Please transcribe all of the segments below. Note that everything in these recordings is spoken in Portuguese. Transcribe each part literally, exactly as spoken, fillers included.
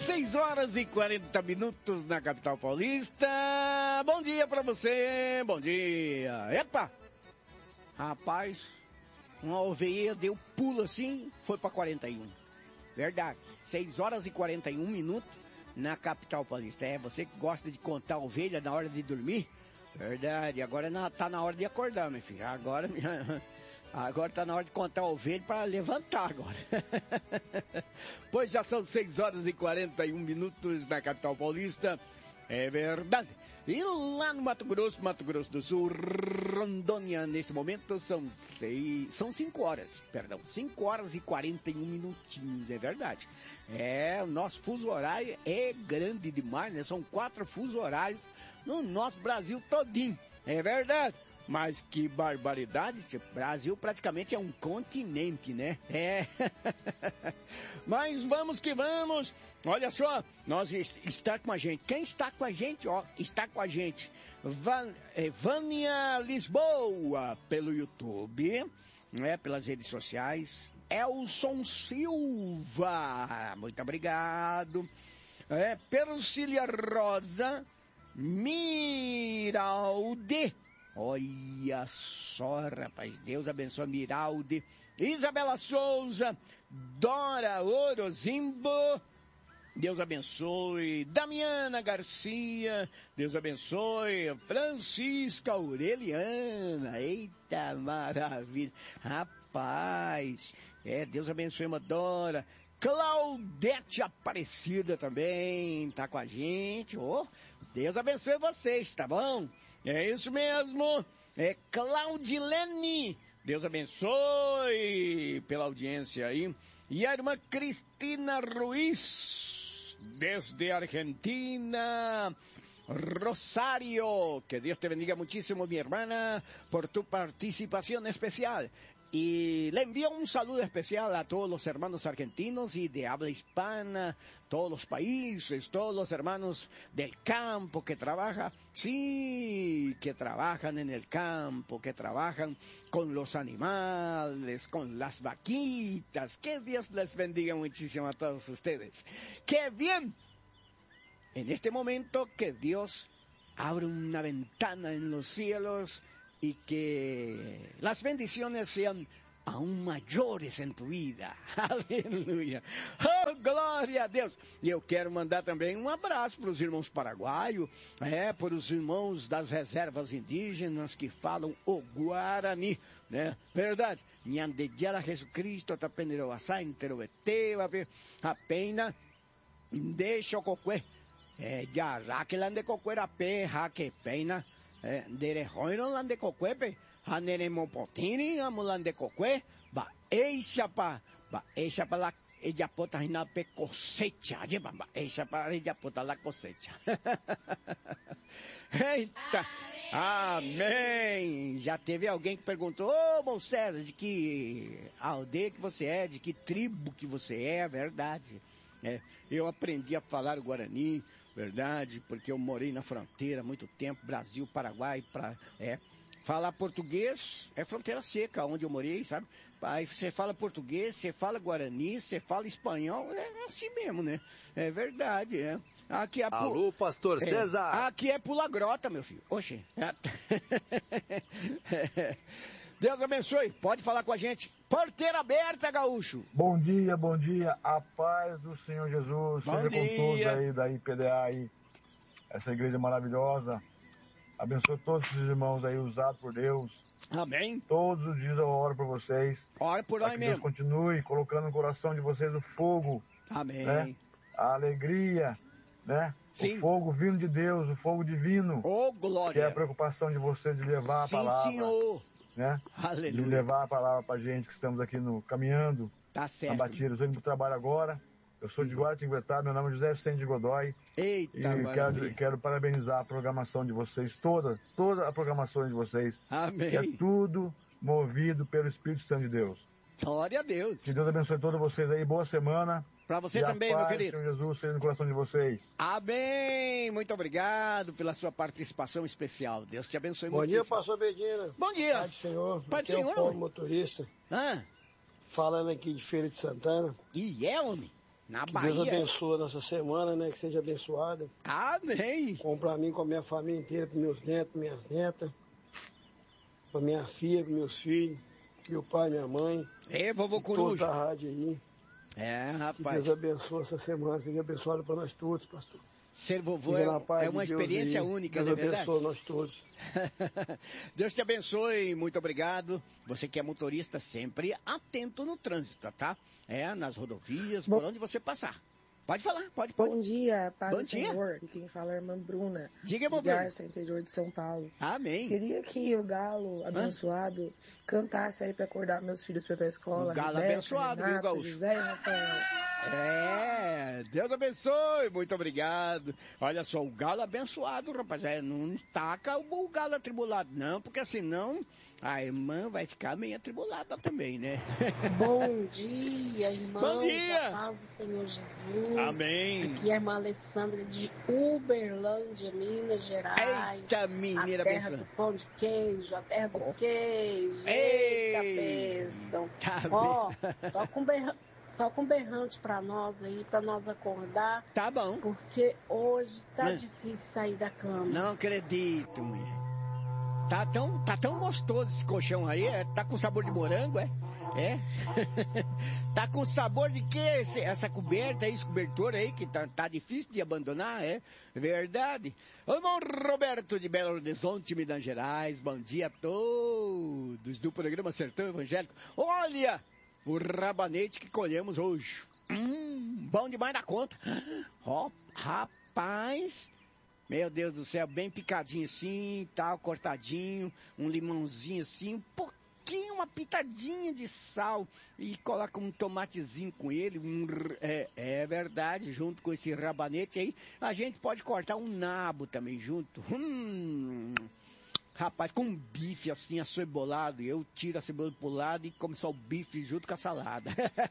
seis horas e quarenta minutos na capital paulista. Bom dia pra você, bom dia. Epa! Rapaz, uma ovelha deu pulo assim, foi pra quarenta e um. Verdade, seis horas e quarenta e um minutos na capital paulista. É, você que gosta de contar ovelha na hora de dormir? Verdade, agora na, tá na hora de acordar, meu filho. Agora, agora tá na hora de contar ovelha para levantar agora. Pois já são seis horas e quarenta e um minutos na capital paulista. É verdade. E lá no Mato Grosso, Mato Grosso do Sul, Rondônia, nesse momento são seis, são cinco horas, perdão, cinco horas e quarenta e um minutinhos, é verdade. É, o nosso fuso horário é grande demais, né? São quatro fuso horários no nosso Brasil todinho, é verdade. Mas que barbaridade, tipo, Brasil praticamente é um continente, né? É. Mas vamos que vamos. Olha só, nós está com a gente. Quem está com a gente, ó, está com a gente. Van, é, Vânia Lisboa, pelo YouTube, né, pelas redes sociais. Elson Silva, muito obrigado. É, Persília Rosa, Miralde. Olha só, rapaz, Deus abençoe Miralde, Isabela Souza, Dora Orozimbo, Deus abençoe Damiana Garcia, Deus abençoe Francisca Aureliana, eita maravilha, rapaz, é, Deus abençoe uma Dora, Claudete Aparecida também, tá com a gente, oh, Deus abençoe vocês, tá bom? É isso mesmo, é Claudilene, Deus abençoe pela audiência aí. E a irmã Cristina Ruiz, desde Argentina, Rosario, que Dios te bendiga muchísimo, mi hermana, por tu participación especial. Y le envío un saludo especial a todos los hermanos argentinos y de habla hispana, todos los países, todos los hermanos del campo que trabajan, sí, que trabajan en el campo, que trabajan con los animales, con las vaquitas. Que Dios les bendiga muchísimo a todos ustedes. ¡Qué bien! En este momento que Dios abre una ventana en los cielos y que las bendiciones sean aún mayores em tu vida. Aleluia. Oh, glória a Deus. E eu quero mandar também um abraço para os irmãos paraguaios, é, para os irmãos das reservas indígenas que falam o Guarani, né? Verdade. Nhandediala Jesus Cristo, tapeneroaçá, interoeteva, a pena, deixa o cocué. É, já, já que lá de cocué a pé, já que pena, Derejoino lande cocuepe, haneremo potini, amulande coque, ba eixa pa, ba eixa pa la ella pota hina pe cosecha, ba ba eixa pa ella pota la cosecha. Eita, amém. Já teve alguém que perguntou, ô, oh, Moisés, de que aldeia que você é, de que tribo que você é, é verdade. É, eu aprendi a falar o Guarani, verdade, porque eu morei na fronteira há muito tempo, Brasil, Paraguai, pra, é, falar português é fronteira seca, onde eu morei, sabe? Aí você fala português, você fala Guarani, você fala espanhol, é assim mesmo, né? É verdade, é. Aqui é Alô, pu... pastor é, César. Aqui é Pula Grota, meu filho. Oxe. Deus abençoe, pode falar com a gente. Porteira aberta, gaúcho. Bom dia, bom dia. A paz do Senhor Jesus. Bom seja dia. com todos aí da I P D A aí. Essa igreja maravilhosa. Abençoe todos os irmãos aí usados por Deus. Amém. Todos os dias eu oro por vocês. Ora por nós mesmo. Deus continue colocando no coração de vocês o fogo. Amém. Né? A alegria, né? Sim. O fogo vindo de Deus, o fogo divino. Oh, glória. Que é a preocupação de vocês de levar a Sim, palavra. Senhor. Né? Aleluia. De levar a palavra pra gente que estamos aqui no caminhando. Tá certo. Na batida. Eu estou indo pro trabalho agora. Eu sou de Guaratinguetá, meu nome é José Vicente de Godoy. Eita, e quero, quero parabenizar a programação de vocês, toda, toda a programação de vocês. Amém. Que é tudo movido pelo Espírito Santo de Deus. Glória a Deus. Que Deus abençoe todos vocês aí, boa semana. Para você e também, a paz, meu querido. Senhor Jesus, seja no coração de vocês. Amém. Muito obrigado pela sua participação especial. Deus te abençoe muito. Bom dia, pastor Bedina. Bom dia. Pai do Senhor. Pai do Senhor. Senhor. É o Paulo motorista. Ah. Falando aqui de Feira de Santana. E é, homem? Na que Bahia. Deus abençoe nossa semana, né? Que seja abençoada. Amém. Com pra mim, com a minha família inteira, para meus netos, minhas netas, para minha filha, para meus filhos, meu pai, minha mãe. É, vovô e Coruja. toda a rádio aí. É, Que rapaz. Deus abençoe essa semana, seja abençoado para nós todos, pastor. Ser vovô Fica é, na paz é uma de Deus experiência aí. única, Deus não é verdade? abençoe nós todos. Deus te abençoe, muito obrigado. Você que é motorista, sempre atento no trânsito, tá? É, nas rodovias, Bom, por onde você passar. Pode falar, pode, pode. bom dia, paz Bom do dia. Senhor. E quem fala é a irmã Bruna, Diga, de meu Bruno. Garça, interior de São Paulo. Amém. Queria que o galo abençoado cantasse aí para acordar meus filhos para ir pra escola. O galo Rebeca, abençoado, viu, Renata, Gaúcho? José e Rafael. É, Deus abençoe, muito obrigado. Olha só, o galo abençoado, rapaz, é, não taca o galo atribulado não, porque senão a irmã vai ficar meio atribulada também, né? Bom dia, irmãos. Bom dia. A paz do Senhor Jesus. Amém. Aqui é a irmã Alessandra de Uberlândia, Minas Gerais. Eita, menina a terra abençoada. do pão de queijo, a terra do queijo. Ei. Eita, bênção. Tá Ó, bem. toca um berrante. Toca um berrante pra nós aí, pra nós acordar. Tá bom. Porque hoje tá Hum. difícil sair da cama. Não acredito, mulher. Tá tão, tá tão gostoso esse colchão aí, é? Tá com sabor de morango, é? É? Tá com sabor de quê? Esse, essa coberta aí, esse cobertor aí, que tá, tá difícil de abandonar, é? Verdade. Ô, irmão Roberto de Belo Horizonte, Minas Gerais, bom dia a todos do programa Sertão Evangélico. Olha, o rabanete que colhemos hoje. Hum, bom demais da conta. Ó, rapaz... Meu Deus do céu, bem picadinho assim, tal, cortadinho, um limãozinho assim, um pouquinho, uma pitadinha de sal e coloca um tomatezinho com ele, um, é, é verdade, junto com esse rabanete aí, a gente pode cortar um nabo também junto. Hum, rapaz, com um bife assim, acebolado, eu tiro a cebola pro lado e como só o bife junto com a salada.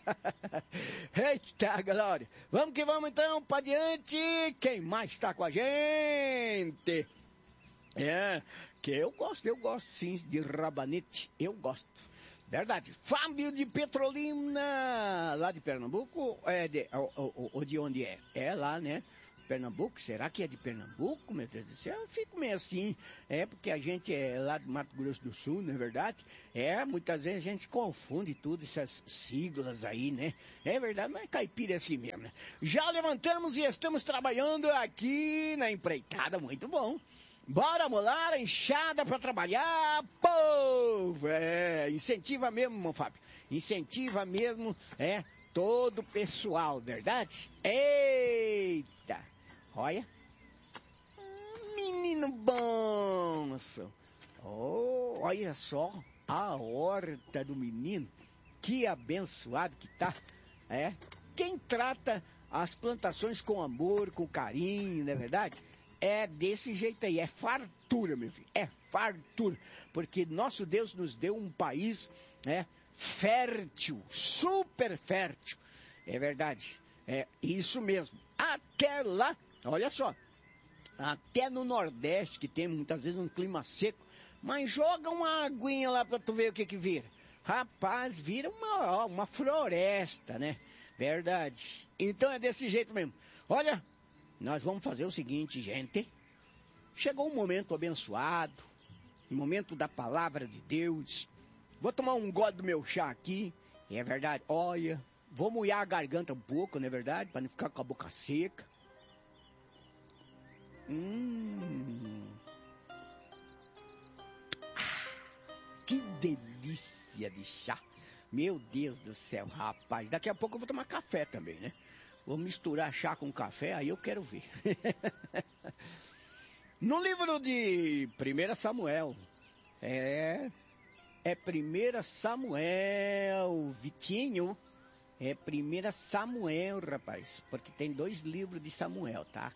Eita, glória! Vamos que vamos então, para diante! Quem mais está com a gente? É, que eu gosto, eu gosto sim de rabanete, eu gosto. Verdade. Fábio de Petrolina, lá de Pernambuco, é de, ou, ou, ou de onde é? É lá, né? Pernambuco, será que é de Pernambuco, meu Deus do céu? Eu fico meio assim, é porque a gente é lá do Mato Grosso do Sul, não é verdade? É, muitas vezes a gente confunde tudo, essas siglas aí, né? É verdade, mas caipira é assim mesmo, né? Já levantamos e estamos trabalhando aqui na empreitada, muito bom. Bora molar a enxada para trabalhar, povo! É, incentiva mesmo, irmão Fábio, incentiva mesmo, é, todo o pessoal, verdade? Eita! Olha. Menino bom! Oh, olha só a horta do menino. Que abençoado que tá. É. Quem trata as plantações com amor, com carinho, não é verdade? É desse jeito aí. É fartura, meu filho. É fartura. Porque nosso Deus nos deu um país, né, fértil, super fértil. É verdade. É isso mesmo. Até lá, olha só, até no Nordeste, que tem muitas vezes um clima seco, mas joga uma aguinha lá pra tu ver o que que vira. Rapaz, vira uma, ó, uma floresta, né? Verdade. Então é desse jeito mesmo. Olha, nós vamos fazer o seguinte, gente. Chegou um momento abençoado, o momento da palavra de Deus. Vou tomar um gole do meu chá aqui. É verdade, olha... Vou molhar a garganta um pouco, não é verdade? Para não ficar com a boca seca. Hum. Ah, que delícia de chá. Meu Deus do céu, rapaz. Daqui a pouco eu vou tomar café também, né? Vou misturar chá com café, aí eu quero ver. No livro de primeiro Samuel. É... É primeiro Samuel, Vitinho. É primeiro Samuel, rapaz, porque tem dois livros de Samuel, tá?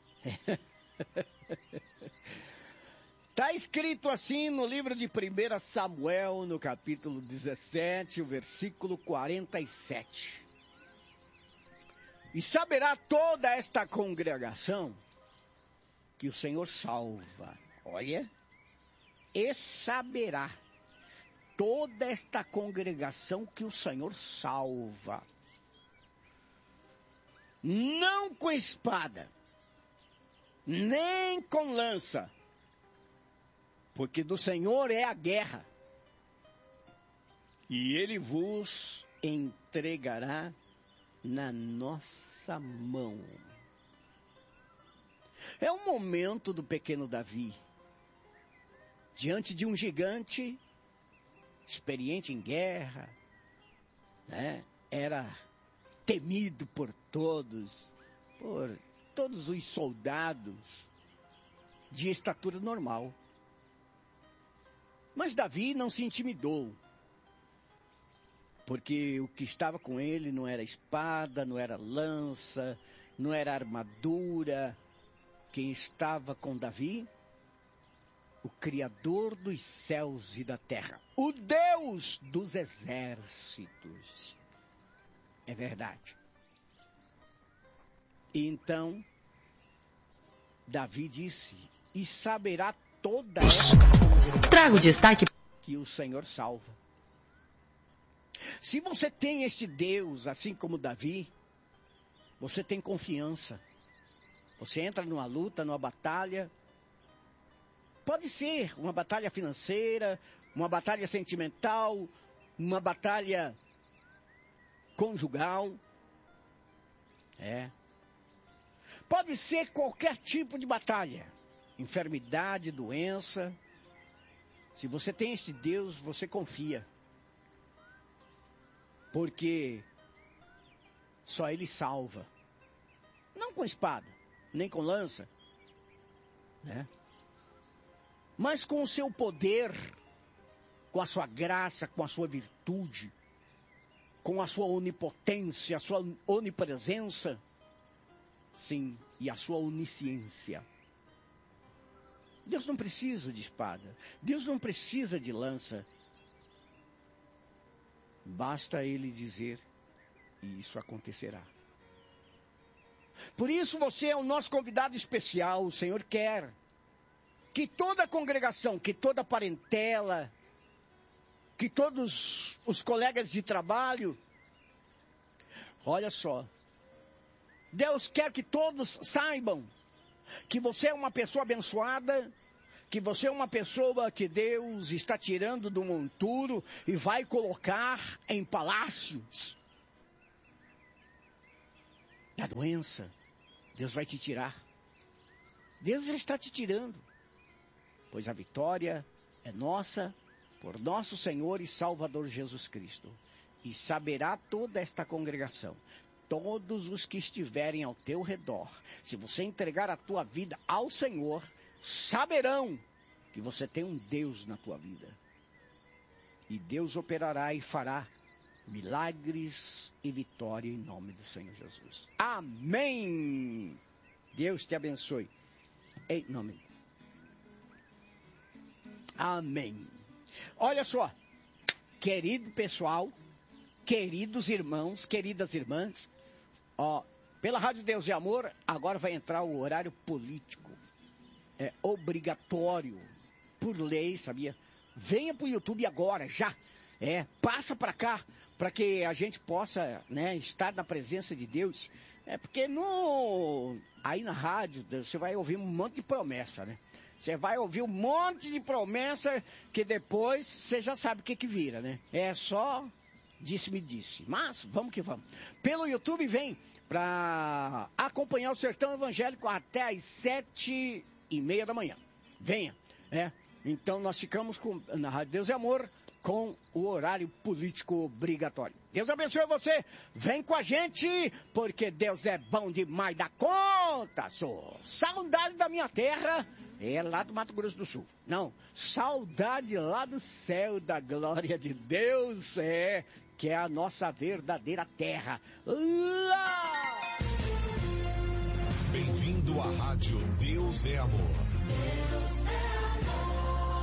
Tá escrito assim no livro de primeiro Samuel, no capítulo dezessete, o versículo quarenta e sete. E saberá toda esta congregação que o Senhor salva. Olha, e saberá toda esta congregação que o Senhor salva. não com espada, nem com lança, porque do Senhor é a guerra, e Ele vos entregará na nossa mão. É o momento do pequeno Davi, diante de um gigante, experiente em guerra, né? Era temido por todos, por todos os soldados de estatura normal. Mas Davi não se intimidou, porque o que estava com ele não era espada, não era lança, não era armadura. Quem estava com Davi? O Criador dos céus e da terra, o Deus dos exércitos. É verdade. E então, Davi disse, e saberá toda essa Trago destaque que o Senhor salva. Se você tem este Deus, assim como Davi, você tem confiança. Você entra numa luta, numa batalha. Pode ser uma batalha financeira, uma batalha sentimental, uma batalha conjugal. É. Pode ser qualquer tipo de batalha. Enfermidade, doença. Se você tem este Deus, você confia. Porque só Ele salva. Não com espada, nem com lança, né? Mas com o seu poder, com a sua graça, com a sua virtude, com a sua onipotência, a sua onipresença, sim, e a sua onisciência. Deus não precisa de espada, Deus não precisa de lança. Basta Ele dizer, e isso acontecerá. Por isso você é o nosso convidado especial. O Senhor quer que toda a congregação, que toda a parentela, que todos os colegas de trabalho, olha só, Deus quer que todos saibam que você é uma pessoa abençoada, que você é uma pessoa que Deus está tirando do monturo e vai colocar em palácios. A doença, Deus vai te tirar. Deus já está te tirando. Pois a vitória é nossa, por nosso Senhor e Salvador Jesus Cristo. E saberá toda esta congregação, todos os que estiverem ao teu redor, se você entregar a tua vida ao Senhor, saberão que você tem um Deus na tua vida. E Deus operará e fará milagres e vitória em nome do Senhor Jesus. Amém! Deus te abençoe. Em nome. Amém. Olha só, querido pessoal, queridos irmãos, queridas irmãs, ó, pela Rádio Deus e Amor, agora vai entrar o horário político. É obrigatório, por lei, sabia? Venha para o YouTube agora, já. É, passa para cá, para que a gente possa, né, estar na presença de Deus. É porque no, aí na rádio você vai ouvir um monte de promessa, né? Você vai ouvir um monte de promessa que depois você já sabe o que que vira, né? É só disse-me disse. Mas vamos que vamos. Pelo YouTube vem para acompanhar o Sertão Evangélico até às sete e meia da manhã. Venha, né? Então nós ficamos com, na Rádio Deus e Amor, com o horário político obrigatório. Deus abençoe você. Vem com a gente, porque Deus é bom demais da conta. Sou saudade da minha terra, é lá do Mato Grosso do Sul. Não, saudade lá do céu da glória de Deus, é, que é a nossa verdadeira terra. Lá! Bem-vindo à Rádio Deus é Amor. Deus é amor.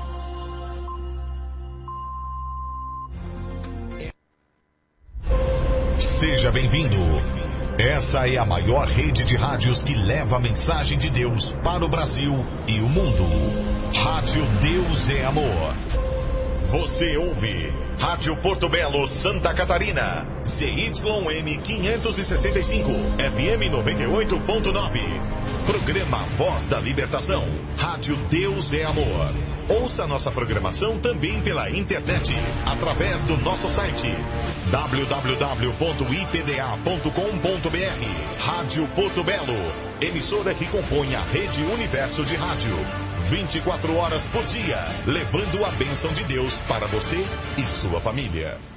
Seja bem-vindo. Essa é a maior rede de rádios que leva a mensagem de Deus para o Brasil e o mundo. Rádio Deus é Amor. Você ouve Rádio Porto Belo, Santa Catarina. Z Y M quinhentos e sessenta e cinco, F M noventa e oito ponto nove. Programa Voz da Libertação. Rádio Deus é Amor. Ouça nossa programação também pela internet, através do nosso site w w w ponto i p d a ponto com ponto b r. Rádio Porto Belo, emissora que compõe a Rede Universo de Rádio. vinte e quatro horas por dia, levando a bênção de Deus para você e sua família.